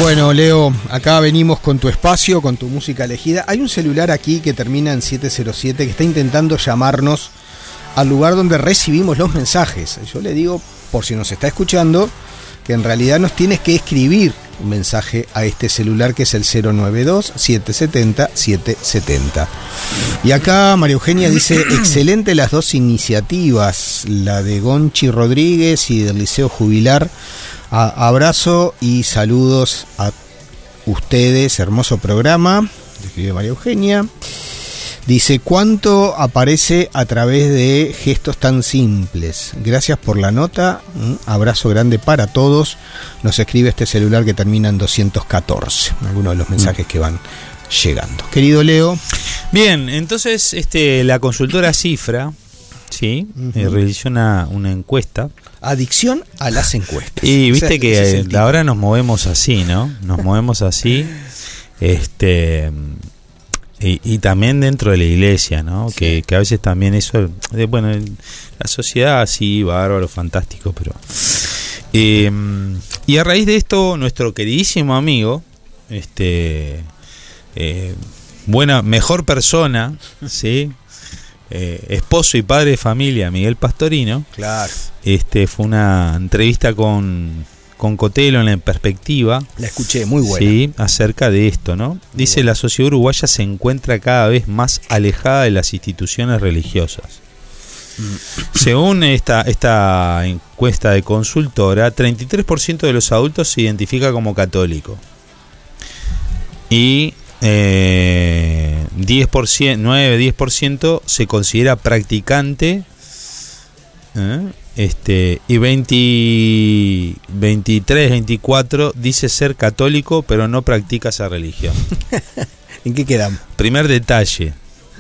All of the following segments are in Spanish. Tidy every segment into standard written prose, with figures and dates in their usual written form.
Bueno, Leo, acá venimos con tu espacio, con tu música elegida. Hay un celular aquí que termina en 707 que está intentando llamarnos al lugar donde recibimos los mensajes. Yo le digo, por si nos está escuchando, que en realidad nos tienes que escribir un mensaje a este celular que es el 092-770-770. Y acá María Eugenia dice, excelente las dos iniciativas, la de Gonchi Rodríguez y del Liceo Jubilar. Abrazo y saludos a ustedes, hermoso programa, escribe María Eugenia. Dice, ¿cuánto aparece a través de gestos tan simples? Gracias por la nota, abrazo grande para todos. Nos escribe este celular que termina en 214, algunos de los mensajes que van llegando. Querido Leo. Bien, entonces la consultora Cifra, ¿sí? Realizó una encuesta. Adicción a las encuestas. Y viste que ahora nos movemos así, ¿no? Nos movemos así. Y también dentro de la iglesia, ¿no? Sí. Que a veces también eso, bueno, la sociedad sí, bárbaro, fantástico, pero... y a raíz de esto, nuestro queridísimo amigo, mejor persona, ¿sí? Esposo y padre de familia, Miguel Pastorino. Claro. Fue una entrevista con Cotelo en La Perspectiva. La escuché, muy buena. Sí, acerca de esto, ¿no? Dice, bueno, la sociedad uruguaya se encuentra cada vez más alejada de las instituciones religiosas. Según esta encuesta de consultora, 33% de los adultos se identifica como católico. Y 9-10% se considera practicante. Y 23-24 dice ser católico pero no practica esa religión. ¿En qué quedamos? Primer detalle,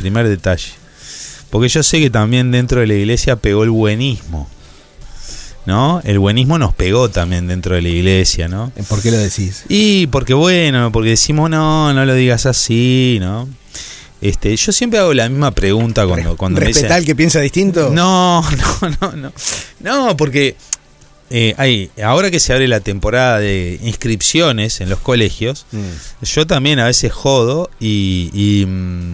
porque yo sé que también dentro de la iglesia pegó el buenismo, ¿no? El buenismo nos pegó también dentro de la iglesia, ¿no? ¿Por qué lo decís? Y porque decimos no lo digas así, ¿no? Yo siempre hago la misma pregunta cuando me dicen, ¿respetar al que piensa distinto? No, porque ahora que se abre la temporada de inscripciones en los colegios, yo también a veces jodo y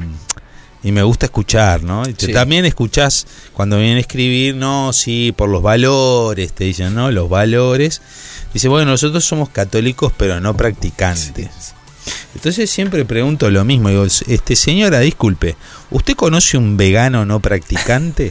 me gusta escuchar, ¿no? Sí. También escuchás cuando vienen a escribir, no, sí, por los valores, te dicen, ¿no? Los valores. Dice, bueno, nosotros somos católicos pero no practicantes. Sí. Entonces siempre pregunto lo mismo, digo, señora, disculpe, ¿usted conoce un vegano no practicante?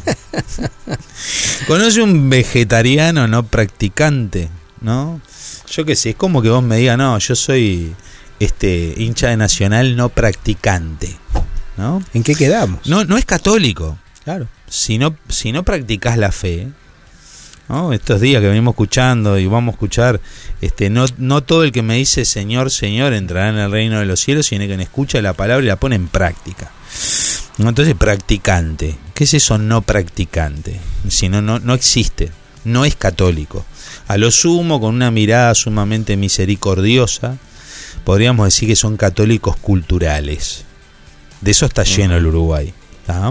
¿Conoce un vegetariano no practicante? ¿No? Yo qué sé, es como que vos me digas, no, yo soy hincha de Nacional no practicante, ¿no? ¿En qué quedamos? No es católico. Claro. Si no practicás la fe, ¿no? Estos días que venimos escuchando y vamos a escuchar, no todo el que me dice Señor, Señor entrará en el reino de los cielos, sino quien escucha la palabra y la pone en práctica, ¿no? Entonces, practicante, ¿qué es eso no practicante? Si no existe, no es católico. A lo sumo, con una mirada sumamente misericordiosa, podríamos decir que son católicos culturales. De eso está lleno el Uruguay, ¿tá?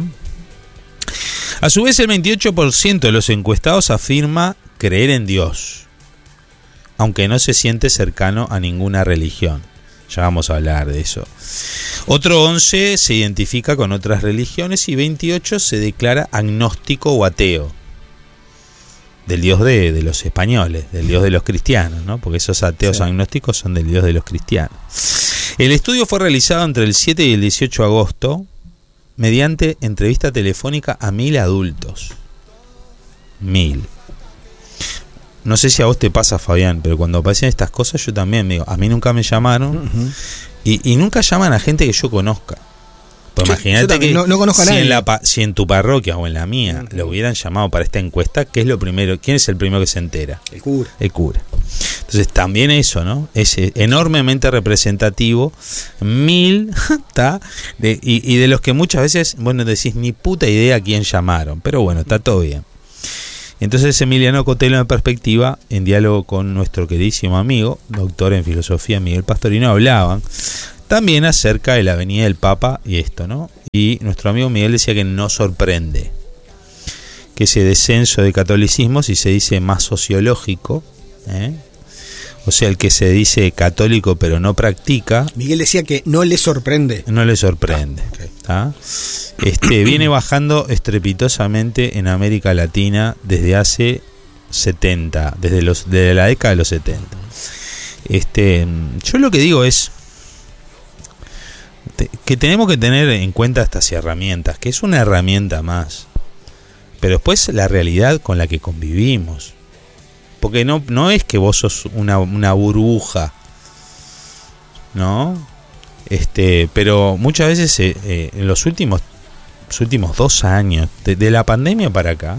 A su vez, el 28% de los encuestados afirma creer en Dios, aunque no se siente cercano a ninguna religión. Ya vamos a hablar de eso. Otro 11% se identifica con otras religiones y 28% se declara agnóstico o ateo. Del Dios de los españoles, del Dios de los cristianos, ¿no? Porque esos ateos agnósticos son del Dios de los cristianos. El estudio fue realizado entre el 7 y el 18 de agosto. Mediante entrevista telefónica a 1.000 adultos. 1.000. No sé si a vos te pasa, Fabián, pero cuando aparecen estas cosas yo también me digo, a mí nunca me llamaron. Y nunca llaman a gente que yo conozca. Pues imagínate que no conozco a nadie. Si en tu parroquia o en la mía lo hubieran llamado para esta encuesta, ¿qué es lo primero? ¿Quién es el primero que se entera? El cura. Entonces también eso, ¿no? Es enormemente representativo. 1.000, ¿está? Y de los que muchas veces, bueno, decís ni puta idea a quién llamaron. Pero bueno, está todo bien. Entonces Emiliano Cotelo, en Perspectiva, en diálogo con nuestro queridísimo amigo, doctor en filosofía Miguel Pastorino, hablaban también acerca de la venida del Papa y esto, ¿no? Y nuestro amigo Miguel decía que no sorprende que ese descenso de catolicismo, si se dice más sociológico, o sea, el que se dice católico pero no practica. Miguel decía que no le sorprende. No le sorprende. Viene bajando estrepitosamente en América Latina desde hace 70, desde la década de los 70. Yo lo que digo es que tenemos que tener en cuenta estas herramientas, que es una herramienta más, pero después la realidad con la que convivimos, porque no es que vos sos una burbuja, ¿no? Pero muchas veces en los últimos 2 años de la pandemia para acá,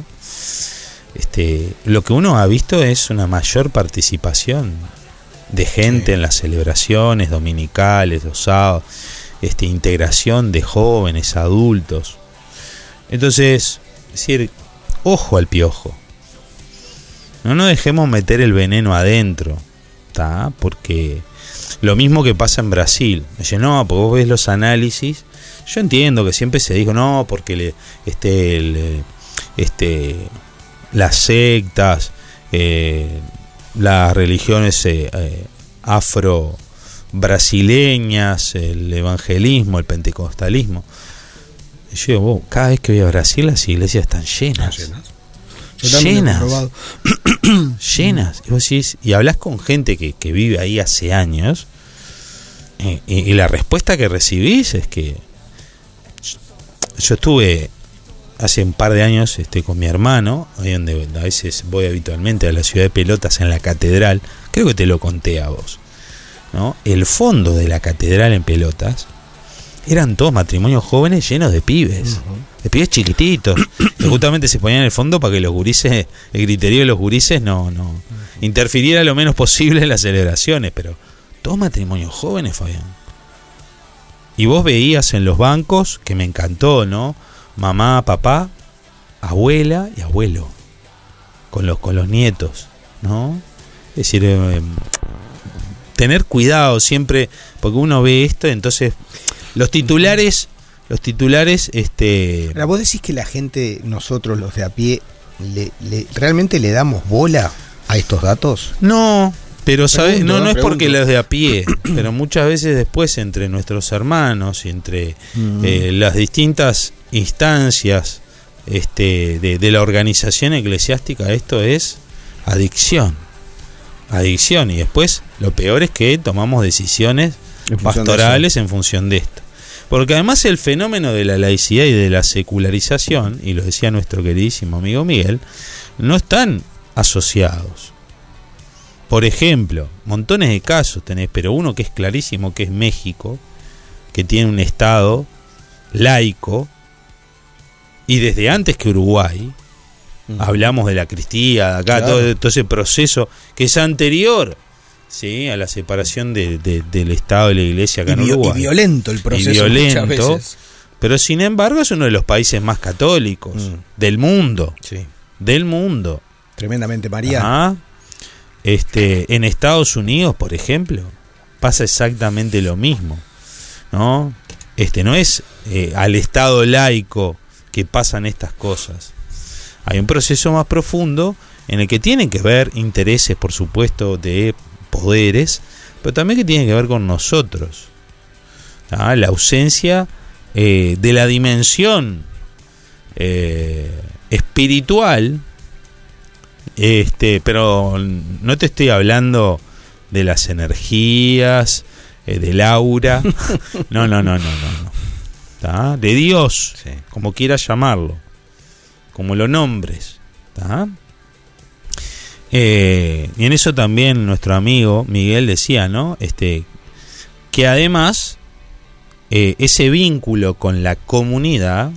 lo que uno ha visto es una mayor participación de gente en las celebraciones dominicales, los sábados, integración de jóvenes, adultos. Entonces, es decir, ojo al piojo. No nos dejemos meter el veneno adentro, ¿tá? Porque lo mismo que pasa en Brasil. Dice, no, porque vos ves los análisis. Yo entiendo que siempre se dijo, no, porque las sectas, las religiones afro-brasileñas, el evangelismo, el pentecostalismo. Yo digo, cada vez que voy a Brasil las iglesias están llenas. Llenas. Y vos decís, y hablas con gente que vive ahí hace años, y la respuesta que recibís es que yo estuve hace un par de años con mi hermano, ahí donde a veces voy habitualmente, a la ciudad de Pelotas, en la catedral. Creo que te lo conté a vos, ¿no? El fondo de la catedral en Pelotas eran todos matrimonios jóvenes llenos de pibes, de pibes chiquititos, que justamente se ponían en el fondo para que los gurises, el criterio de los gurises no interfiriera lo menos posible en las celebraciones, pero todos matrimonios jóvenes, Fabián. Y vos veías en los bancos, que me encantó, ¿no? Mamá, papá, abuela y abuelo, con los nietos, ¿no? Es decir, tener cuidado siempre, porque uno ve esto, entonces los titulares. Ahora, vos decís que la gente, nosotros los de a pie, ¿realmente le damos bola a estos datos? No, pero ¿sabes? No es porque los de a pie, pero muchas veces después entre nuestros hermanos y entre las distintas instancias de la organización eclesiástica, esto es adicción, y después lo peor es que tomamos decisiones pastorales en función de esto, porque además el fenómeno de la laicidad y de la secularización, y lo decía nuestro queridísimo amigo Miguel, no están asociados. Por ejemplo, montones de casos tenés, pero uno que es clarísimo, que es México, que tiene un estado laico, y desde antes que Uruguay, hablamos de la cristía, de acá, claro, todo ese proceso que es anterior, ¿sí?, a la separación del Estado y la Iglesia acá en Uruguay. Y violento el proceso, muchas veces. Pero sin embargo es uno de los países más católicos del mundo. Sí. Del mundo. Tremendamente mariano. Ajá. En Estados Unidos, por ejemplo, pasa exactamente lo mismo, ¿no? No es al Estado laico que pasan estas cosas. Hay un proceso más profundo en el que tienen que ver intereses, por supuesto, de poderes, pero también que tienen que ver con nosotros. La ausencia de la dimensión espiritual, pero no te estoy hablando de las energías, del aura, no. De Dios, sí, como quieras llamarlo, como lo nombres, y en eso también nuestro amigo Miguel decía, ¿no? Que además ese vínculo con la comunidad,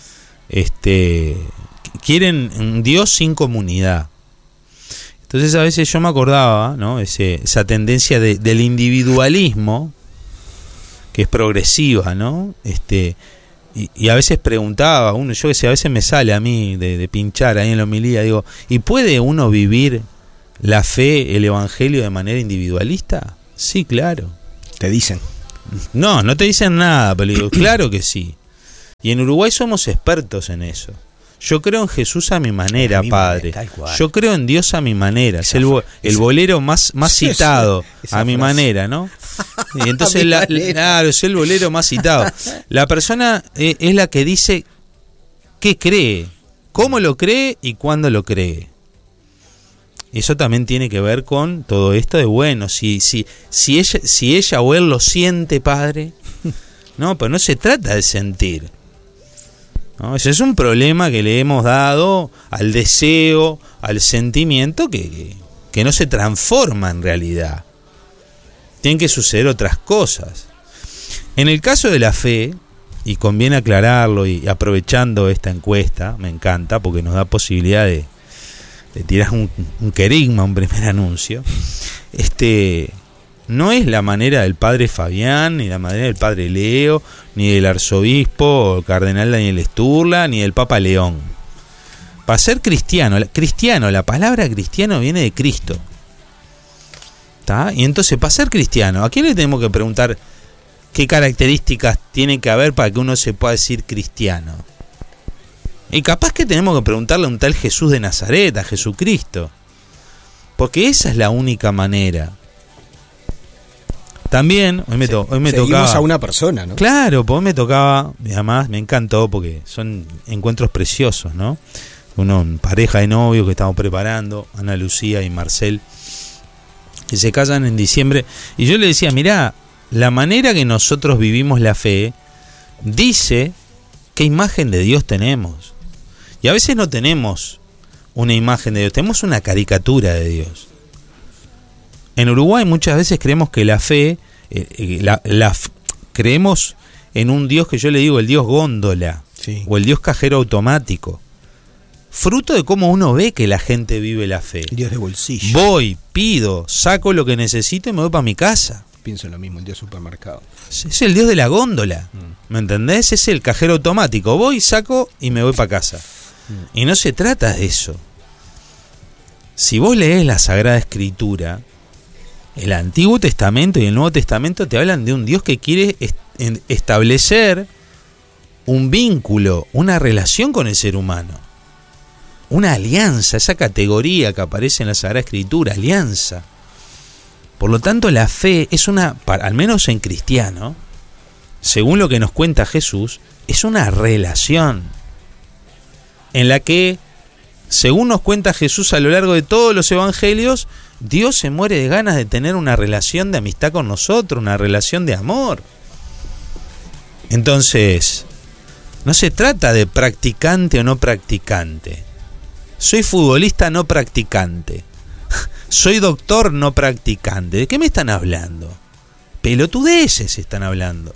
quieren un Dios sin comunidad. Entonces a veces yo me acordaba, ¿no?, esa tendencia del individualismo, que es progresiva, ¿no? Y a veces preguntaba uno, yo que sé, a veces me sale a mí de pinchar ahí en la homilía, digo, ¿y puede uno vivir la fe, el evangelio de manera individualista? Sí, claro. Te dicen. No te dicen nada, pero digo, claro que sí. Y en Uruguay somos expertos en eso. Yo creo en Jesús a mi manera, Padre. Yo creo en Dios a mi manera. Es el bolero más citado, a mi manera, ¿no? Y entonces, claro, es el bolero más citado. La persona es la que dice qué cree, cómo lo cree y cuándo lo cree. Eso también tiene que ver con todo esto de, bueno, si ella o él lo siente, Padre. No, pero no se trata de sentir. ¿No? Ese es un problema que le hemos dado al deseo, al sentimiento que no se transforma en realidad. Tienen que suceder otras cosas. En el caso de la fe, y conviene aclararlo, y aprovechando esta encuesta, me encanta porque nos da posibilidad de tirar un querigma, un primer anuncio. No es la manera del padre Fabián, ni la manera del padre Leo, ni del arzobispo o cardenal Daniel Sturla, ni del Papa León. Para ser cristiano, la palabra cristiano viene de Cristo. ¿Tá? Y entonces, para ser cristiano, ¿a quién le tenemos que preguntar qué características tiene que haber para que uno se pueda decir cristiano? Y capaz que tenemos que preguntarle a un tal Jesús de Nazaret, a Jesucristo. Porque esa es la única manera. También, hoy me tocaba a una persona, ¿no? Claro, pues hoy me tocaba, y además me encantó porque son encuentros preciosos, ¿no? Una pareja de novios que estamos preparando, Ana Lucía y Marcel, que se casan en diciembre. Y yo le decía, mirá, la manera que nosotros vivimos la fe dice qué imagen de Dios tenemos. Y a veces no tenemos una imagen de Dios, tenemos una caricatura de Dios. En Uruguay muchas veces creemos que la fe, creemos en un Dios que yo le digo el Dios góndola, sí, o el Dios cajero automático, fruto de cómo uno ve que la gente vive la fe. Dios de bolsillo. Voy, pido, saco lo que necesito y me voy para mi casa. Pienso en lo mismo, el Dios supermercado. Es el Dios de la góndola, ¿me entendés? Es el cajero automático, voy, saco y me voy para casa. Y no se trata de eso. Si vos lees la Sagrada Escritura, el Antiguo Testamento y el Nuevo Testamento te hablan de un Dios que quiere establecer un vínculo, una relación con el ser humano, una alianza, esa categoría que aparece en la Sagrada Escritura, alianza. Por lo tanto, la fe es al menos en cristiano, según lo que nos cuenta Jesús, es una relación en la que, según nos cuenta Jesús a lo largo de todos los evangelios, Dios se muere de ganas de tener una relación de amistad con nosotros, una relación de amor. Entonces, no se trata de practicante o no practicante. Soy futbolista no practicante. Soy doctor no practicante. ¿De qué me están hablando? Pelotudeces están hablando.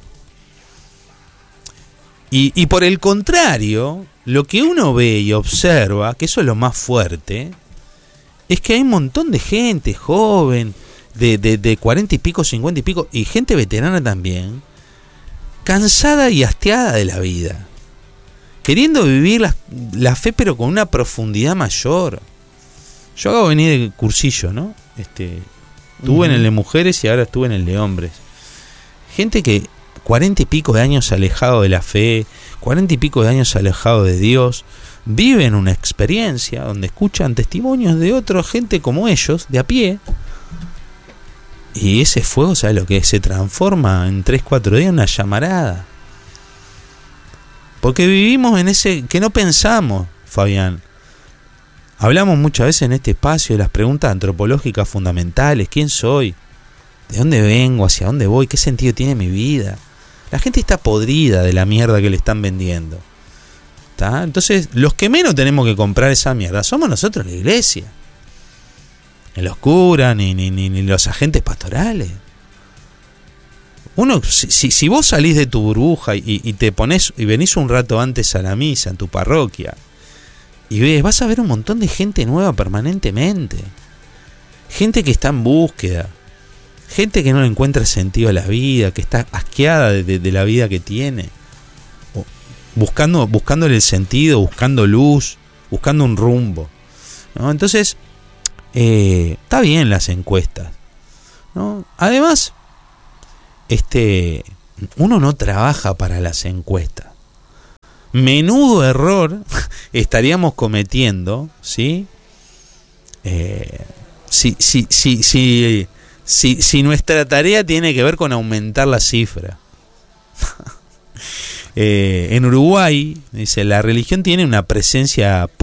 Y por el contrario, lo que uno ve y observa, que eso es lo más fuerte, es que hay un montón de gente joven, de 40 y pico, 50 y pico, y gente veterana también, cansada y hastiada de la vida, queriendo vivir la fe pero con una profundidad mayor. Yo acabo de venir de cursillo, ¿no? Estuve en el de mujeres y ahora estuve en el de hombres. Gente que 40 y pico de años alejado de la fe, 40 y pico de años alejado de Dios, viven una experiencia donde escuchan testimonios de otra gente como ellos, de a pie, y ese fuego, ¿sabes lo que es? Se transforma en 3-4 días en una llamarada. Porque vivimos en ese que no pensamos, Fabián. Hablamos muchas veces en este espacio de las preguntas antropológicas fundamentales. ¿Quién soy? ¿De dónde vengo? ¿Hacia dónde voy? ¿Qué sentido tiene mi vida? La gente está podrida de la mierda que le están vendiendo. ¿Tá? Entonces, los que menos tenemos que comprar esa mierda somos nosotros, la iglesia. Ni los curas, ni los agentes pastorales. Uno, si vos salís de tu burbuja y te pones y venís un rato antes a la misa en tu parroquia y ves, vas a ver un montón de gente nueva permanentemente. Gente que está en búsqueda. Gente que no le encuentra sentido a la vida, que está asqueada de la vida que tiene. Buscándole el sentido, buscando luz, buscando un rumbo, ¿no? Entonces, está bien las encuestas, ¿no? Además, uno no trabaja para las encuestas. menudo error estaríamos cometiendo, ¿sí? Si nuestra tarea tiene que ver con aumentar la cifra. En Uruguay, dice, la religión tiene una presencia